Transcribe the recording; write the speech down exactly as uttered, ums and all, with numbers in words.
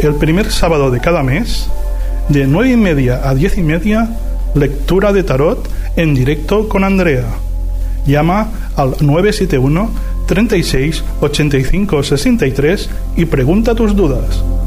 el primer sábado de cada mes, de nueve y media a diez y media, lectura de tarot en directo con Andrea. Llama al nueve siete uno, treinta y seis, ochenta y cinco, sesenta y tres y pregunta tus dudas.